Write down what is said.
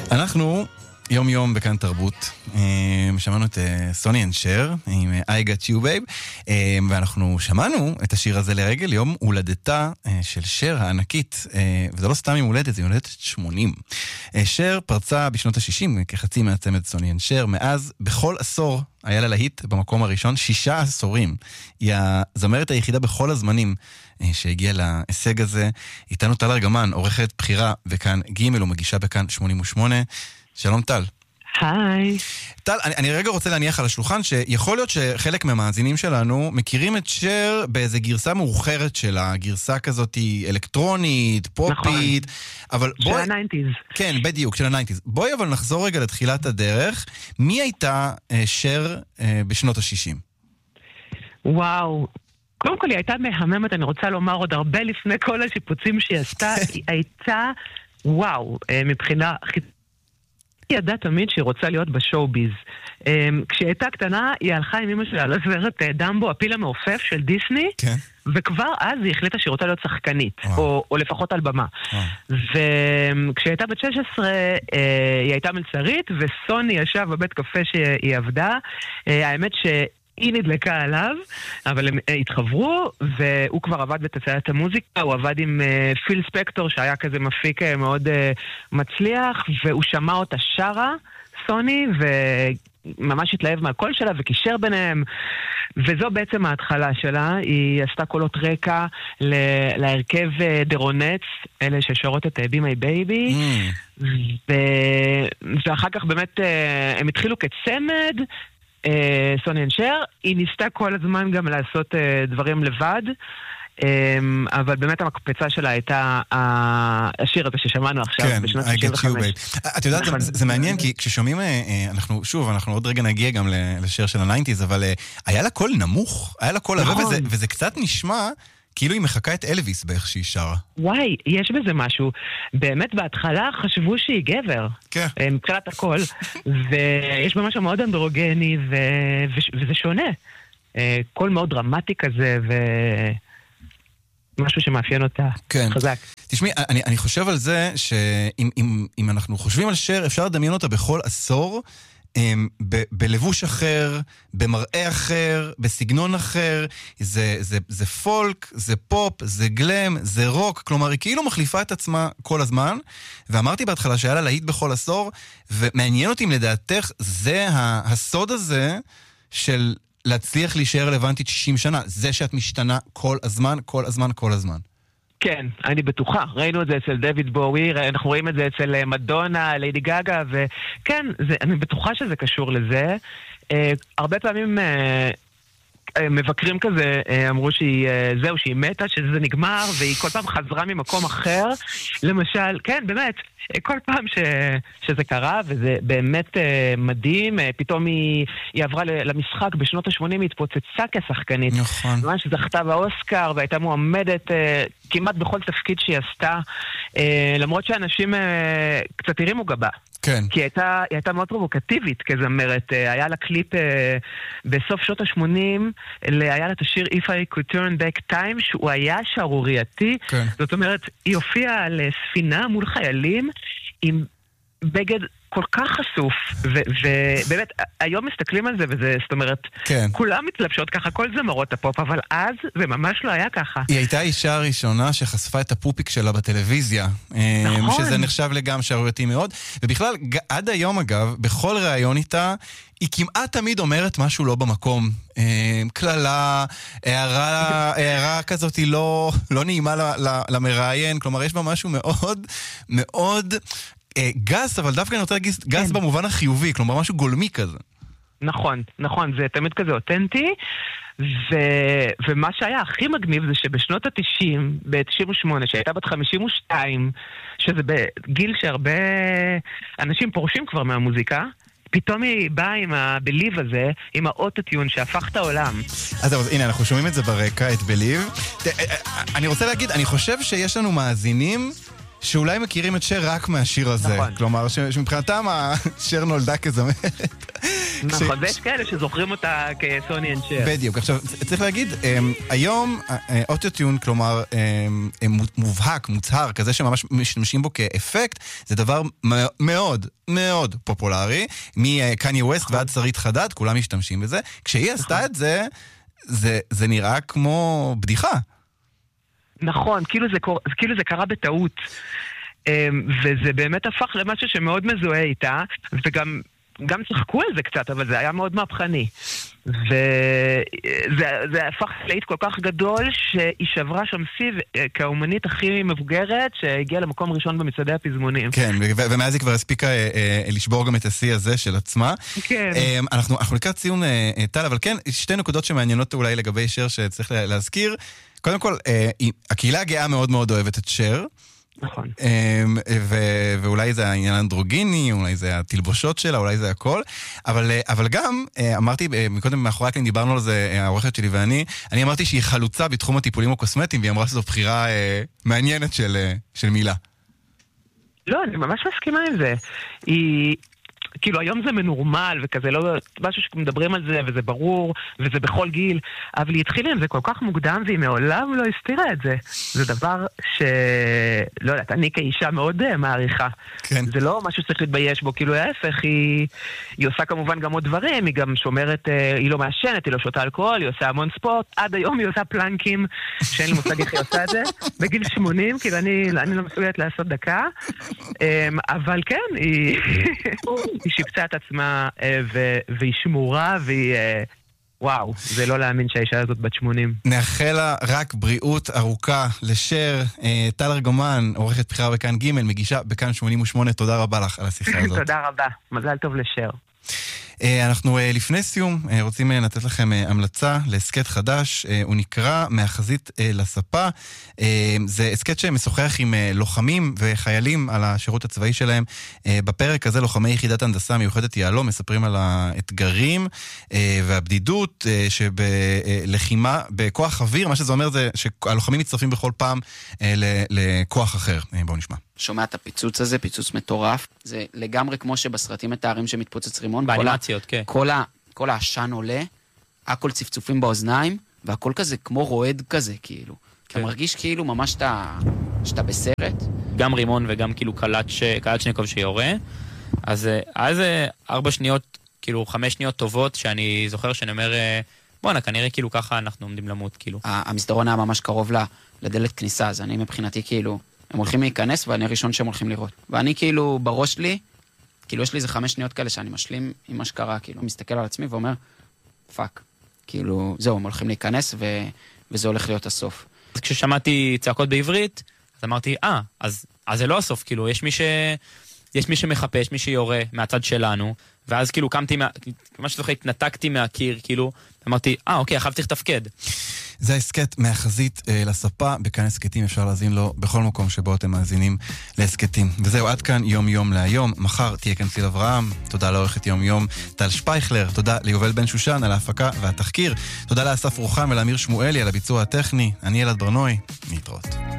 אנחנו יום יום בכאן תרבות, שמענו את סוני אנד שר עם I Got You Babe, ואנחנו שמענו את השיר הזה לרגל יום הולדתה של שר הענקית, וזה לא סתם יום הולדת, זה יום הולדת 80. שר פרצה בשנות ה-60 כחצי מהצמד סוני אנד שר, מאז בכל עשור היה לה להיט במקום הראשון 6 עשורים. היא הזמרת היחידה בכל הזמנים שהגיעה להישג הזה. איתנו טל ארגמן, עורכת בחירה בכאן ג' ומגישה בכאן 88. שלום טל. היי. טל, אני רגע רוצה להניח על השולחן שיכול להיות שחלק מהמאזינים שלנו מכירים את שר באיזה גרסה מאוחרת שלה, גרסה כזאת אלקטרונית, פופית, אבל בואי... של ה-90s. כן, בדיוק, של ה-90s. בואי אבל נחזור רגע לתחילת הדרך. מי הייתה שר בשנות ה-60? וואו. קודם כל היא הייתה מהממת, אני רוצה לומר עוד הרבה לפני כל השיפוצים שהיא עשתה, היא הייתה, וואו, מבחינה... היא ידעה תמיד שהיא רוצה להיות בשואו-ביז. כשהיא הייתה קטנה, היא הלכה עם אמא שלה לסרט דמבו, הפיל המעופף של דיסני, כן. וכבר אז היא החליטה שהיא רוצה להיות שחקנית, או לפחות על במה. וכשהיא הייתה בת 16, היא הייתה מלצרית, וסוני ישב בבית קפה שהיא עבדה. האמת היא נדלקה עליו, אבל הם התחברו, והוא כבר עבד בתעשיית המוזיקה, הוא עבד עם פיל ספקטור, שהיה כזה מפיק מאוד מצליח, והוא שמע אותה שרה, סוני, וממש התלהב מהקול שלה, וקישר ביניהם, וזו בעצם ההתחלה שלה. היא עשתה קולות רקע להרכב דרונץ, אלה ששרות את Be My Baby, ואחר כך באמת הם התחילו כצמד, סוני אנד שר. היא ניסתה כל הזמן גם לעשות דברים לבד, אבל באמת המקפצה שלה הייתה השיר הזה ששמענו עכשיו, כן, בשנת I Get 65. You Babe. את יודעת, זה מעניין, כי כששומעים, אנחנו עוד רגע נגיע גם לשיר של ה-90s, אבל היה לה קול נמוך, היה לה קול עבה, וזה קצת נשמע כאילו היא מחכה את אלוויס באיך שהיא שרה. וואי, יש בזה משהו. באמת בהתחלה חשבו שהיא גבר. כן. מבחינת הכל. ויש בה משהו מאוד אנדרוגני, וזה שונה. קול מאוד דרמטי כזה, ומשהו שמאפיין אותה. כן. חזק. תשמעי, אני חושב על זה שאם אנחנו חושבים על שר, אפשר לדמיין אותה בכל עשור, בלבוש אחר, במראה אחר, בסגנון אחר. זה פולק, זה פופ, זה גלם, זה רוק, כלומר היא כאילו מחליפה את עצמה כל הזמן. ואמרתי בהתחלה שהיה לה להיט בכל עשור, ומעניין אותי אם לדעתך זה הסוד הזה של להצליח להישאר רלוונטית 60 שנה, זה שאת משתנה כל הזמן, כל הזמן, כל הזמן. כן, אני בטוחה. ראינו את זה אצל דויד בואי, אנחנו רואים את זה אצל מדונה, ליידי גגה, וכן, אני בטוחה שזה קשור לזה. הרבה פעמים מבקרים כזה אמרו שהיא מתה, שזה נגמר, והיא כל פעם חזרה ממקום אחר. למשל, כן, באמת, כל פעם שזה קרה, וזה באמת מדהים, פתאום היא עברה למשחק בשנות ה-80, היא התפוצצה כשחקנית. נכון. ממש זכתה באוסקר, והייתה מועמדת כמעט בכל תפקיד שהיא עשתה, למרות שאנשים קצת הרימו גבה. כן. כי היא הייתה מאוד פרובוקטיבית כזמרת. היה לה קליפ בסוף שנות ה-80, היה לה את השיר If I Could Turn Back Time, שהוא היה שערורייתי. כן. זאת אומרת, היא הופיעה על ספינה מול חיילים עם בגד כל כך חשוף, ובאמת, היום מסתכלים על זה, וזה, זאת אומרת, כן. כולם מתלבשות ככה, כל זמרות הפופ, אבל אז זה ממש לא היה ככה. היא הייתה האישה הראשונה שחשפה את הפופיק שלה בטלוויזיה. נכון. שזה נחשב לגמרי שערורייתי מאוד. ובכלל, עד היום אגב, בכל ראיון איתה, היא כמעט תמיד אומרת משהו לא במקום. כללה, הערה כזאת היא לא נעימה למראיין. כלומר, יש בה משהו מאוד, מאוד גס, אבל דווקא אני רוצה להגיד גס במובן החיובי. כלומר, משהו גולמי כזה. נכון, נכון. זה תמיד כזה אותנטי. ומה שהיה הכי מגניב זה שבשנות ה-90, ב-98, שהייתה בת 52, שזה בגיל שהרבה אנשים פורשים כבר מהמוזיקה, פתאום היא באה עם הבליב הזה, עם האוטוטיון שהפך את העולם. אז הנה, אנחנו שומעים את זה ברקע, את בליב. אני רוצה להגיד, אני חושב שיש לנו מאזינים שאולי מכירים את שר רק מהשיר הזה. נכון. כלומר, שמבחינתם שר נולדה כזמרת. נכון, ויש כאלה שזוכרים אותה כסוני אנד שר. בדיוק. עכשיו, צריך להגיד, היום אוטוטיון, כלומר, מובהק, מוצהר, כזה שממש משתמשים בו כאפקט, זה דבר מאוד, מאוד פופולרי. מקניה ווסט ועד שרית חדד, כולם משתמשים בזה. כשהיא עשתה את זה, זה נראה כמו בדיחה. נכון, כאילו זה קרה בטעות. וזה באמת הפך למשהו שמאוד מזוהה איתה, וגם צחקו על זה קצת, אבל זה היה מאוד מהפכני. וזה הפך להיט כל כך גדול שהיא שברה שם שיא כאומנית הכי מבוגרת שהגיעה למקום ראשון במצעדי הפזמונים. כן, ומאז היא כבר הספיקה לשבור גם את השיא הזה של עצמה. כן. אנחנו לקראת ציון טל, אבל כן, שתי נקודות שמעניינות אולי לגבי שר שצריך להזכיר. קודם כל, הקהילה הגאה מאוד מאוד אוהבת את שר. נכון. ואולי זה העניין האנדרוגיני, אולי זה התלבושות שלה, אולי זה הכל. אבל גם, אמרתי, מקודם מאחורי הקלעים דיברנו על זה, העורכת שלי ואני אמרתי שהיא חלוצה בתחום הטיפולים הקוסמטיים, והיא אמרה שזו בחירה מעניינת של מילה. לא, אני ממש מסכימה עם זה. כאילו היום זה מנורמל וכזה, לא משהו שמדברים על זה וזה ברור וזה בכל גיל, אבל היא התחילה עם זה כל כך מוקדם והיא מעולם לא הסתירה את זה. זה דבר לא יודעת, אני כאישה מאוד מעריכה. כן. זה לא משהו שצריך להתבייש בו, כאילו ההפך, היא עושה כמובן גם עוד דברים, היא גם שומרת, היא לא מעשנת, היא לא שותה אלכוהול, היא עושה המון ספורט, עד היום היא עושה פלנקים, שאין לי מושג איך היא עושה את זה, בגיל 80, כאילו אני לא מסוגלת לעשות דקה, אבל כן, היא שיפצה את עצמה והיא שמורה והיא... וואו, זה לא להאמין שהאישה הזאת בת 80. נאחל לה רק בריאות ארוכה לשר. טל ארגמן, עורכת בחירה בכאן ג', מגישה בכאן 88, תודה רבה לך על השיחה הזאת. תודה רבה, מזל טוב לשר. אנחנו לפני סיום רוצים לתת לכם המלצה להסקט חדש, הוא נקרא מהחזית לספה. זה הסקט שמשוחח עם לוחמים וחיילים על השירות הצבאי שלהם. בפרק הזה לוחמי יחידת הנדסה מיוחדת יעלום מספרים על האתגרים והבדידות שבלחימה בכוח אוויר. מה שזה אומר זה שהלוחמים מצטרפים בכל פעם לכוח אחר. בואו נשמע. שומע את הפיצוץ הזה, פיצוץ מטורף. זה לגמרי כמו שבסרטים מתארים שמתפוצץ רימון. באנימציות, כן. כל העשן עולה, הכל צפצופים באוזניים, והכל כזה כמו רועד כזה, כאילו. אתה מרגיש כאילו ממש שאתה בסרט. גם רימון וגם כאילו קלצ'ניקוב שיורה. אז 4 שניות, כאילו 5 שניות טובות, שאני זוכר שאני אומר, בואנה, כנראה כאילו ככה אנחנו עומדים למות, כאילו. המסדרון היה ממש קרוב לדלת כניסה, אז אני מבחינתי כאילו... הם הולכים להיכנס ואני הראשון שהם הולכים לראות. ואני כאילו בראש לי, כאילו יש לי איזה 5 שניות כאלה שאני משלים עם מה שקרה, כאילו מסתכל על עצמי ואומר, פאק. כאילו, זהו, הם הולכים להיכנס וזה הולך להיות הסוף. אז כששמעתי צעקות בעברית, אז אמרתי, אז זה לא הסוף, כאילו, יש מי שמחפה, יש מי שיורה מהצד שלנו, ואז כאילו קמתי, מה שזוכר, התנתקתי מהקיר, כאילו, אמרתי, אוקיי, עכשיו צריך לתפקד. זה הסקט מהחזית לספה, בכאן הסקטים אפשר להזין לו בכל מקום שבו אתם מאזינים להסקטים. וזהו, עד כאן יום יום להיום. מחר תהיה כאן ציל אברהם, תודה לעורכת יום יום טל שפייכלר, תודה ליובל בן שושן על ההפקה והתחקיר, תודה לאסף רוחם ולאמיר שמואלי על הביצוע הטכני, אני אלעד ברנוי, נתראות.